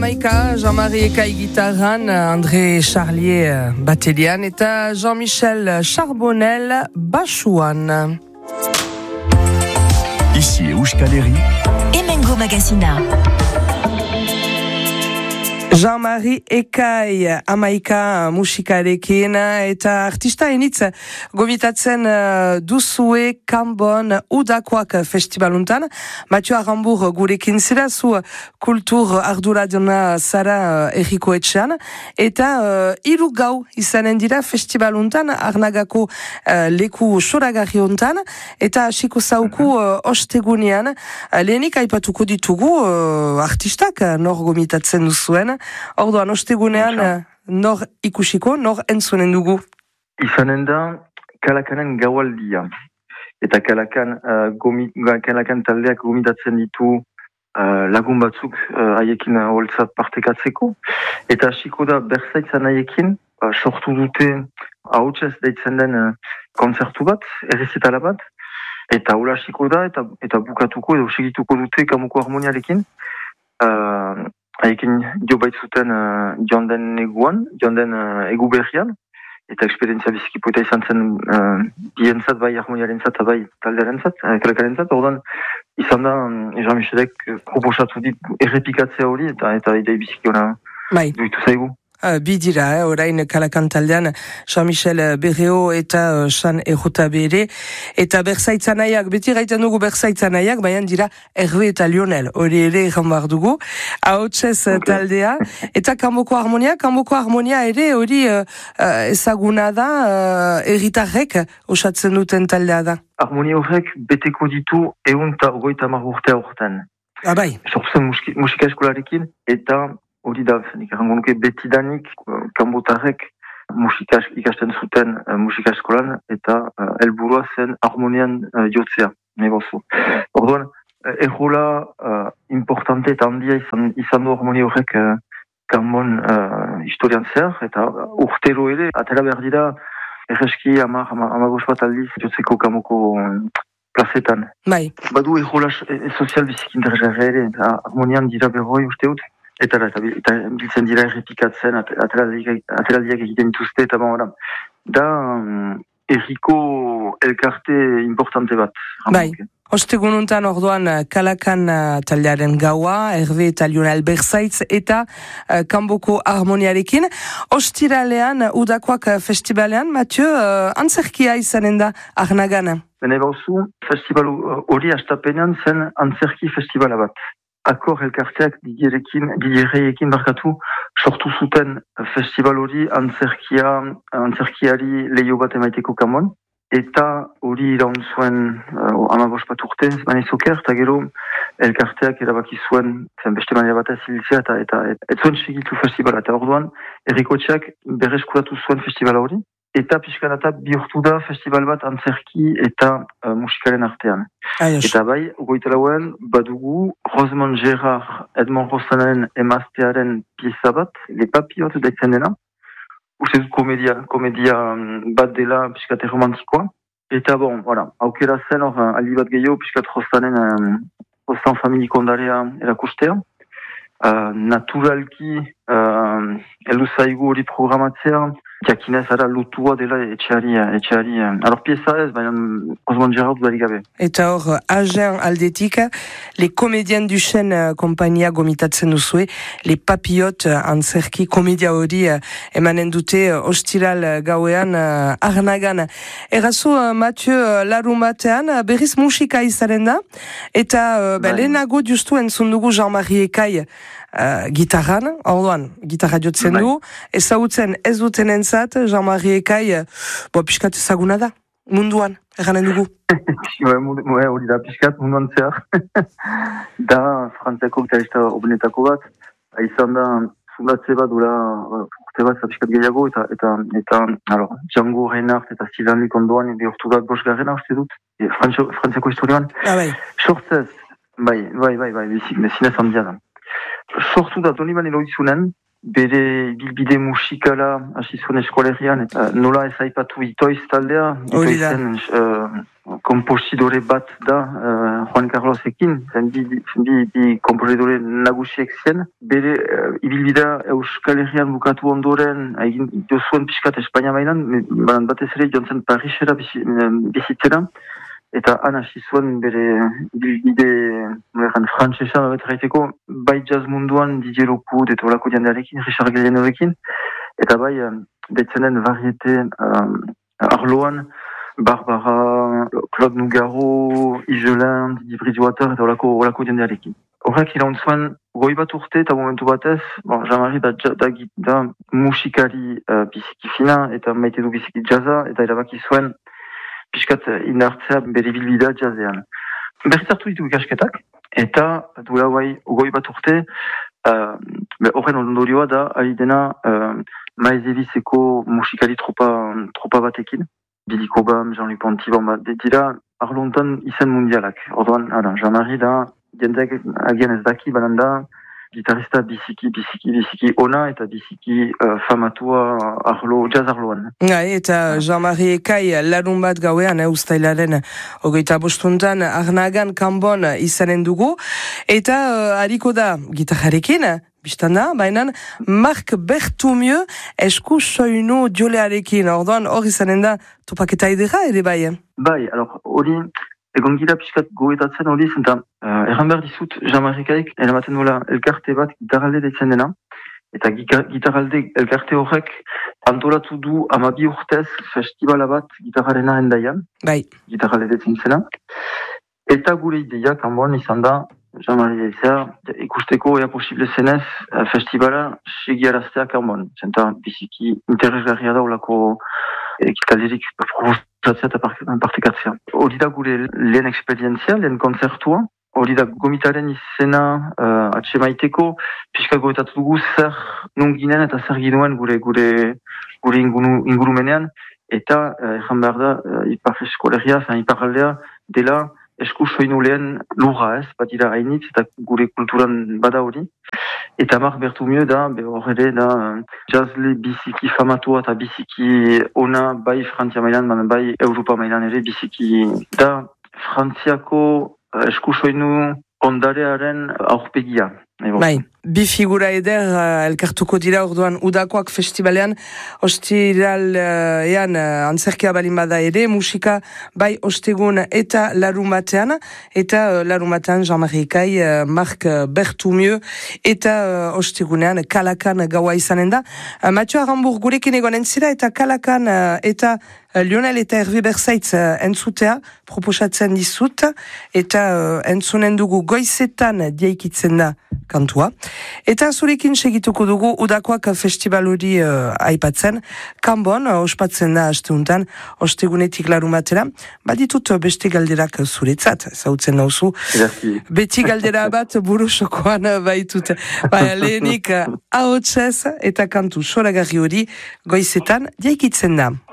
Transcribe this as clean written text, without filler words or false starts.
Maika, Jean-Marie Ekai gitarran, André Charlier batelian eta Jean-Michel Charbonnel basuan. Ici Euskal Herri. Hemengo Magazina. Jean-Marie Ekai amaika musikarekin eta artista enitz gomitatzen duzue Kanbon Udakoak festivaluntan. Mathieu Arambur gurekin zera zu kultur arduraduna zara erriko etxean eta hiru gau izanen dira festivaluntan Arnagako leku soragarri hontan eta hasiko zauku ostegunean. Lehenik aipatuko ditugu artistak nor gomitatzen duzuen. Orduan, ostegunean, nor ikusiko, nor entzunen dugu? Izanen da, Kalakanen gaualdia. Eta Kalakan taldeak gomitatzen ditu lagun batzuk haiekin holtzat partekatzeko. Eta hasiko da, berzaitzan haiekin, sortu dute hautsez deitzen den konzertu bat, errezitala bat. Eta hola hasiko da, eta bukatuko edo segituko dute Kamuko Harmoniarekin. Haiekin jo baitzuten joan den egu berrian, eta eksperientzia bizikipoeta izan zen dientzat, bai harmoniarentzat, bai taldearentzat, kalakarentzat. Ordan izan da Jean-Michelek proposatu dit errepikatzea hori, eta idei bizikiona duitu zaigu. Bi dira, orain Kalakan taldean Jean-Michel Berreo eta San Erota Bere eta Berzaitzanaiak, beti gaiten dugu Berzaitzanaiak, baina dira Hervé eta Lionel, hori ere egan behar dugu hautsez taldea eta Kanboko Harmonia ere hori ezaguna da herritarrek osatzen duten taldea da. Harmonia horrek beteko ditu 150 urte aurten. Bai. Sortzen musika eskolarekin eta hori da, errango nuke betidanik kanbotarrek musika ikasten zuten musika eskolan eta helburua zen harmonian jotzea, negozu. Orduan, errola importante eta handia izan du harmonia horrek Kanbon historian zer, eta urtero ere, atera behar dira, erreski amagos bat aldiz jotzeko Kamoko plazetan. Bai. Badu errola sozial bizik interesgarra ere, eta harmonian dira berroi uste dut. Eta biltzen dira errepikatzen, ateraldiak egiten dituzte, eta da erriko elkarte importante bat. Bai, ostegununtan orduan Kalakan taldearen gaua, Hervé eta Lionel Berzaitz eta Kanboko Harmoniarekin. Ostiralean, Udakoak festivalean, Mathieu, antzerkia izanen da Arnagan. Bene bauzu, festival hori astapenean zen antzerki festivala bat. Akor elkarteak Didierekin barkatu sortu zuten festival hori antzerkiari leio bat emaiteko Kanbon. Eta hori iraun zuen 15 bat urte, banezoker, eta gero elkarteak erabaki zuen beste manera bat eziltzea eta ez zuen segitu festivala. Eta orduan, errikotxeak berreskuratu zuen festivala hori. Eta pixkanata bihurtu da festival bat antzerki eta musikaren artean. Eta bai, goitelauen badugu Rosemont Gérard Edmond Rosanaren emaztearen pieza bat, Le Papillot daitzen dena. Uste dut komedia bat dela pixkate romantikoa. Eta aukera zen hor aldi bat gehiago pixkat Rosan familiko ondarea erakustea. Naturalki heldu zaigu hori programatzea, jakinez ara lotua dela etxeari. Alors pieza ez, baina Rosemont Gérard dudarik gabe. Eta hor, Agen aldetik, les comédiens du chêne kompainia gomitatzen duzue, les papillotes antzerki komedia hori emanen dute ostiral gauean Arnagan. Errazu, Mathieu, larumatean, berriz musika izaren da, eta lehenago justu entzun dugu Jean-Marie Ekai gitarran, orduan, gitarra jotzen du, ezagutzen ez duten entzat, Jean-Marie Ekai, piskat ezaguna da, munduan, erranen dugu. Hori da, piskat, munduan zehar. Da, frantziako gitarista obenetako bat, izan da, fundatze bat, urte bat, piskat gehiago, eta Django Reinhardt eta Sylvain Luc ondoan, bihurtu da 5. uste dut, frantziako historioan. Sortzez, bai, bizik, zinez handia da. Sortu da Doniban eloizunen, bere bilbide musikala hasi zuen eskolegian, eta nola ez aipatu Itoiz taldea, Itoizen komposidore bat da Juan Carlosekin, bi komposidore nagusiek zien, bere ibilbidea Euskal Herrian bukatu ondoren, egin dozuen pixkat Espainia mailan, batez ere joan zen Parisera bizitzera, eta han hasi zuen bere bilbide frantsesa erraiteko, bai jazz munduan Didier Lockwood eta olako jendearekin, Richard Gallienorekin, eta bai betzenen variete arloan, Barbara, Claude Nougaro, Iselin, Didi Bridgewater eta olako jendearekin. Horrek iraun zuen goi bat urte eta momentu batez, Jean-Marie da musikari biziki fina eta maite du biziki jazza eta erabaki zuen piskat indartzea bere bilbidea jazzean. Berrizartu ditu ikasketak, eta duela goi bat urte, horren ondorioa da, ari dena Maez Eliseko musikari tropa batekin, Billy Cobham, Jean-Luc Ponty, dira arlontan izen mundialak. Orduan, Jean-Marie da, jendek agian ez daki, balanda, gitarista biziki ona eta biziki famatua jazz arloan. Eta Jean-Marie Ekai larun bat gauean, ustailaren 25 Arnagan kanbon izanen dugu. Eta hariko da gitarrarekin, biztan da, baina Marc Berthoumieux esku soinu jolearekin. Orduan hor izanen da topaketa edera ere bai? Bai, hori... Egon gira pixkat goetatzen hori zen, erran behar dizut Jean-Marie Ekaik eramaten duela elkarte bat gitaralde deitzen dena, eta gitaralde elkarte horrek antolatu du 12 urtez festibala bat gitarrarena endaian, gitaralde deitzen zena, eta gure ideia kanboan izan da, Jean-Marie Ekaik ikusteko ea posible zenez festibala segiaraztea kanboan, zenta biziki interesgarria da olako ekitaldirik proposatzea eta partekatzea. Hori da gure lehen eksperientzia, lehen konzertua, hori da gomitaren izena atxemaiteko, pixka goetatu dugu zer nun ginen eta zer ginuen gure ingurumenean, eta erran behar da, ipar eskolegia, iparaldea, dela esku soinu lehen lurra ez, bat dira hainitz, eta gure kulturan bada hori. Eta Marc Berthoumieux da, horre da, jazzle biziki famatua eta biziki ona, bai Frantzia mailan, bai Europa mailan ere biziki da, Frantziako esku soinu ondarearen aurpegia. Bai, bi figura eder elkartuko dira orduan udakoak festivalean, ostiralean antzerkia balin bada ere, musika bai ostegun eta larumatean, eta larumatean Jean-Marie Ekai, Marc Berthoumieux, eta ostegunean Kalakan gaua izanen da. Mathieu Arambur gurekin egonen zira, eta Kalakan eta Lionel eta Hervé Berzaitz entzutea proposatzen dizut, eta entzunen dugu goizetan diaikitzen da kantua. Eta zurekin segituko dugu udakoak festival hori aipatzen, kanbon ospatzen da asteuntan, ostegunetik larumatera, baditut beste galderak zuretzat, zautzen nauzu. Beti galdera bat burusokoan baitut. Lehenik ahotsez eta kantu soragarri hori goizetan diaikitzen da.